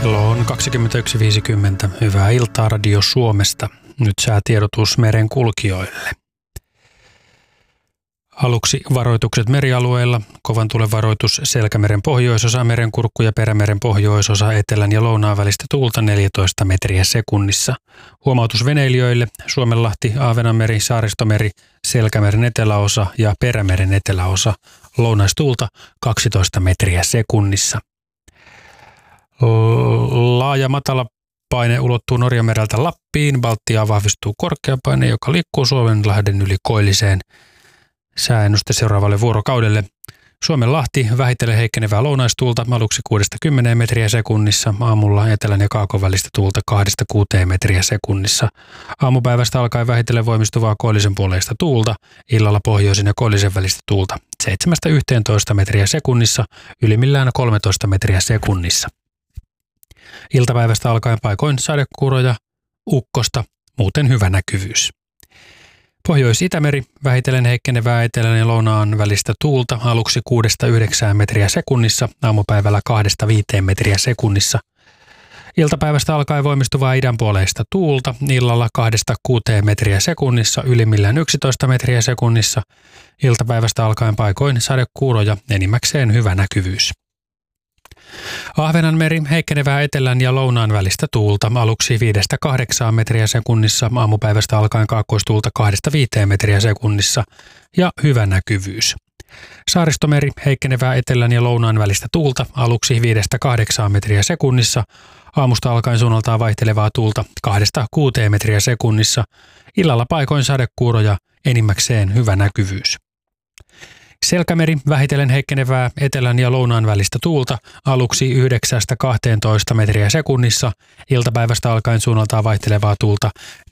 Kello on 21.50. Hyvää iltaa Radio Suomesta. Nyt säätiedotus meren kulkijoille. Aluksi varoitukset merialueilla. Kovan tulen varoitus Selkämeren pohjoisosa, Merenkurkku ja Perämeren pohjoisosa, etelän ja lounaan välistä tuulta 14 metriä sekunnissa. Huomautus veneilijöille. Suomenlahti, Ahvenanmeri, Saaristomeri, Selkämeren eteläosa ja Perämeren eteläosa. Lounaistuulta 12 metriä sekunnissa. Laaja matala paine ulottuu Norjanmereltä Lappiin. Baltiaan vahvistuu korkeapaine, joka liikkuu Suomenlahden yli koilliseen. Sääennuste seuraavalle vuorokaudelle. Suomenlahti vähitellen heikkenevää lounaistuulta aluksi 6-10 metriä sekunnissa. Aamulla etelän ja kaakon välistä tuulta 2-6 metriä sekunnissa. Aamupäivästä alkaen vähitellen voimistuvaa koillisen puoleista tuulta. Illalla pohjoisen ja koillisen välistä tuulta 7-11 metriä sekunnissa. Ylimmillään 13 metriä sekunnissa. Iltapäivästä alkaen paikoin sadekuuroja, ukkosta, muuten hyvä näkyvyys. Pohjois-Itämeri vähitellen heikkenevää etelän ja lounaan välistä tuulta aluksi 6-9 metriä sekunnissa, aamupäivällä 2-5 metriä sekunnissa. Iltapäivästä alkaen voimistuvaa idänpuoleista tuulta, illalla 2-6 metriä sekunnissa, ylimmillään 11 metriä sekunnissa. Iltapäivästä alkaen paikoin sadekuuroja, enimmäkseen hyvä näkyvyys. Ahvenanmeri heikkenevää etelän ja lounaan välistä tuulta aluksi 5-8 metriä sekunnissa, aamupäivästä alkaen kaakkoistuulta 2-5 metriä sekunnissa ja hyvä näkyvyys. Saaristomeri heikkenevää etelän ja lounaan välistä tuulta aluksi 5-8 metriä sekunnissa, aamusta alkaen suunnaltaan vaihtelevaa tuulta 2-6 metriä sekunnissa, illalla paikoin sadekuuroja, enimmäkseen hyvä näkyvyys. Selkämeri vähitellen heikkenevää etelän ja lounaan välistä tuulta aluksi 9-12 metriä sekunnissa, iltapäivästä alkaen suunnaltaan vaihtelevaa tuulta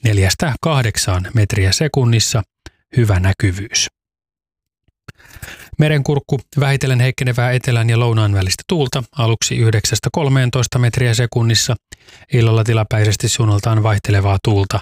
4-8 metriä sekunnissa, hyvä näkyvyys. Merenkurkku vähitellen heikkenevää etelän ja lounaan välistä tuulta aluksi 9-13 metriä sekunnissa, illalla tilapäisesti suunnaltaan vaihtelevaa tuulta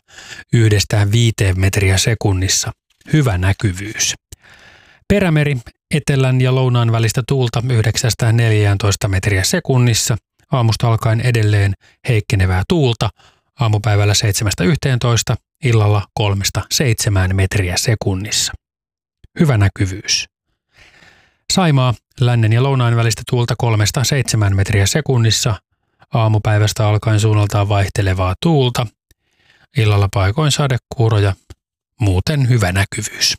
1-5 metriä sekunnissa, hyvä näkyvyys. Perämeri etelän ja lounaan välistä tuulta 9-14 metriä sekunnissa, aamusta alkaen edelleen heikkenevää tuulta, aamupäivällä 7-11, illalla 3-7 metriä sekunnissa. Hyvä näkyvyys. Saimaa lännen ja lounaan välistä tuulta 3-7 metriä sekunnissa, aamupäivästä alkaen suunnaltaan vaihtelevaa tuulta, illalla paikoin sadekuuroja, muuten hyvä näkyvyys.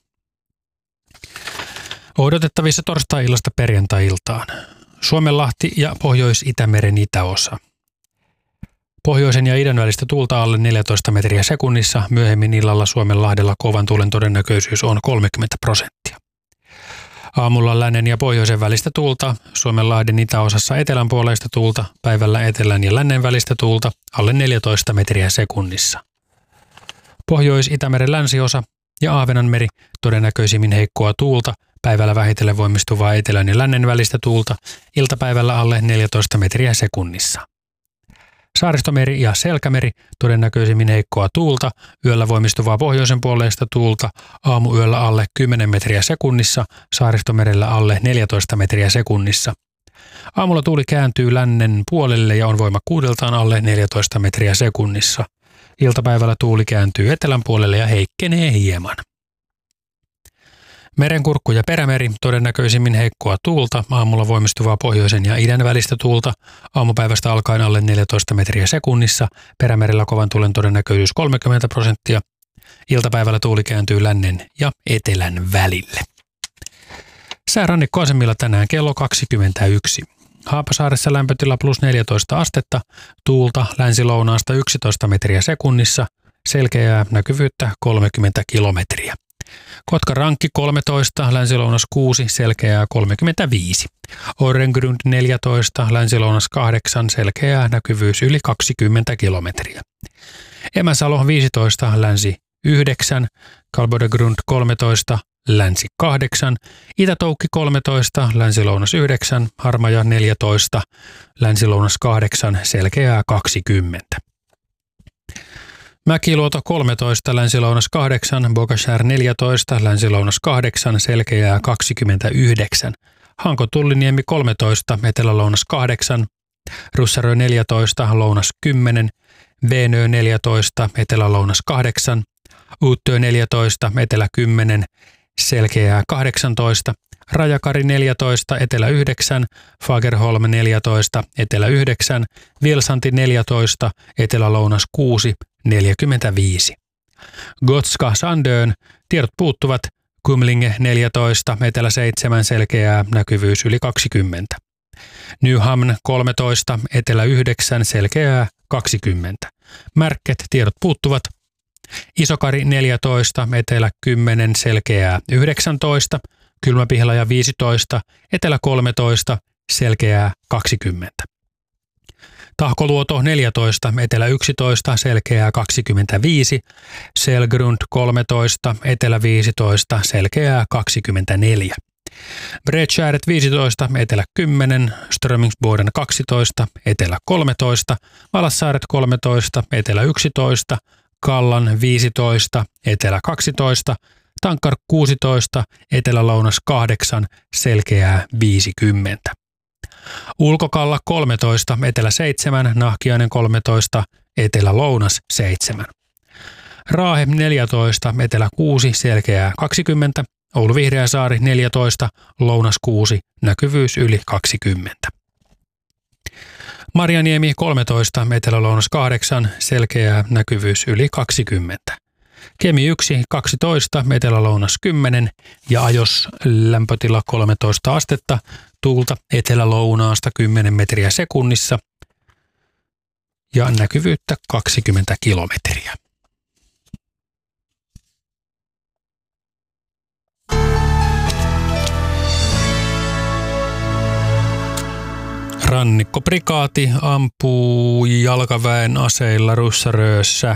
Odotettavissa torstai-illasta perjantai-iltaan. Suomenlahti ja Pohjois-Itämeren itäosa. Pohjoisen ja idän välistä tuulta alle 14 metriä sekunnissa, myöhemmin illalla Suomenlahdella kovan tuulen todennäköisyys on 30%. Aamulla lännen ja pohjoisen välistä tuulta, Suomenlahden itäosassa etelänpuoleista tuulta, päivällä etelän ja lännen välistä tuulta alle 14 metriä sekunnissa. Pohjois-Itämeren länsiosa ja Ahvenanmeri todennäköisimmin heikkoa tuulta, päivällä vähitellen voimistuvaa etelän ja lännen välistä tuulta, iltapäivällä alle 14 metriä sekunnissa. Saaristomeri ja Selkämeri todennäköisimmin heikkoa tuulta, yöllä voimistuvaa pohjoisen puoleista tuulta, aamuyöllä alle 10 metriä sekunnissa, Saaristomerellä alle 14 metriä sekunnissa. Aamulla tuuli kääntyy lännen puolelle ja on voima kuudeltaan alle 14 metriä sekunnissa. Iltapäivällä tuuli kääntyy etelän puolelle ja heikkenee hieman. Merenkurkku ja Perämeri todennäköisimmin heikkoa tuulta, aamulla voimistuvaa pohjoisen ja idän välistä tuulta, aamupäivästä alkaen alle 14 metriä sekunnissa, Perämerellä kovan tuulen todennäköisyys 30%, iltapäivällä tuuli kääntyy lännen ja etelän välille. Sää rannikkoasemilla tänään kello 21. Haapasaaressa lämpötila plus 14 astetta, tuulta länsi-lounaasta 11 metriä sekunnissa, selkeää näkyvyyttä 30 kilometriä. Kotka-Rankki 13, länsi-lounas 6, selkeää 35. Orrengrund 14, länsi-lounas 8, selkeää näkyvyys yli 20 kilometriä. Emäsalo 15, länsi 9, Kalbodegrund 13, länsi 8, Itä-Toukki 13, länsi-lounas 9, Harmaja 14, länsi-lounas 8, selkeää 20. Mäkiluoto 13, länsi-lounas 8, Bogashär 14, länsi-lounas 8, selkeää 29. Hanko-Tulliniemi 13, etelä-lounas 8, Ryssärö 14, lounas 10, Venö 14, etelä-lounas 8, Uttö 14, etelä 10, selkeää 18, Rajakari 14, etelä 9, Fagerholm 14, etelä 9, Vilsanti 14, etelä-lounas 6, 45. Gotska Sandön, tiedot puuttuvat, Kumlinge 14, etelä 7, selkeää, näkyvyys yli 20. Nyhamn 13, etelä 9, selkeää 20. Märket, tiedot puuttuvat. Isokari 14, etelä 10, selkeää 19. Kylmäpihlaja 15, etelä 13, selkeää 20. Tahkoluoto 14, etelä 11, selkeää 25. Selgrund 13, etelä 15, selkeää 24. Bredskäret 15, etelä 10, Strömingsboden 12, etelä 13, Valassaaret 13, etelä 11, Kallan 15, etelä 12, Tankkar 16, etelä-lounas 8, selkeää 50. Ulkokalla 13, etelä 7, Nahkiainen 13, etelä-lounas 7. Raahe 14, etelä 6, selkeää 20. Oulu Vihreäsaari 14, lounas 6, näkyvyys yli 20. Marjaniemi 13, etelä-lounas 8, selkeää, näkyvyys yli 20. Kemi 1, 12, etelä-lounas 10 ja Ajos lämpötila 13 astetta, tuulta etelä-lounaasta 10 metriä sekunnissa ja näkyvyyttä 20 kilometriä. Rannikkoprikaati ampuu jalkaväen aseilla Ryssärössä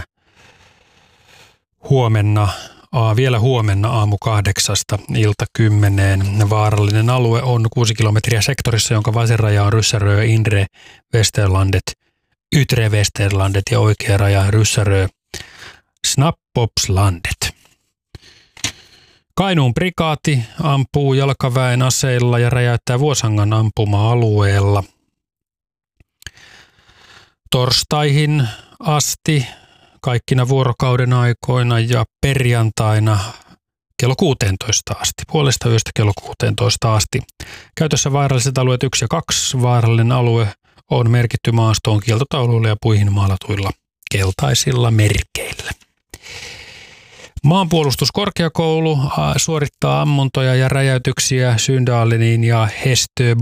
vielä huomenna aamu 8 ilta 10. Vaarallinen alue on 6 kilometriä sektorissa, jonka vasen raja on Ryssärö, Indre, Westerlandet, Ytre Westerlandet ja oikea raja Ryssärö, Snappopslandet. Kainuun prikaati ampuu jalkaväen aseilla ja räjäyttää Vuosangan ampuma-alueella. Torstaihin asti kaikkina vuorokauden aikoina ja perjantaina kello 16 asti, puolesta yöstä kello 16 asti. Käytössä vaaralliset alueet 1 ja 2. Vaarallinen alue on merkitty maastoon kieltotauluilla ja puihin maalatuilla keltaisilla merkeillä. Maanpuolustuskorkeakoulu suorittaa ammuntoja ja räjäytyksiä Syndalinin ja Hestö